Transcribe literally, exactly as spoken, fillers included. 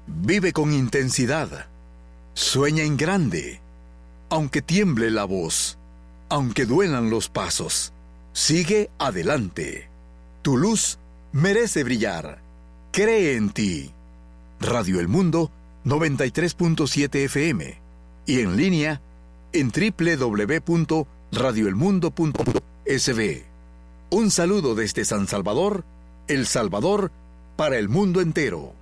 Vive con intensidad. Sueña en grande. Aunque tiemble la voz, aunque duelan los pasos, sigue adelante. Tu luz merece brillar. Cree en ti. Radio El Mundo noventa y tres punto siete F M y en línea en doble u doble u doble u punto radio el mundo punto s b. Un saludo desde San Salvador, El Salvador, para el mundo entero.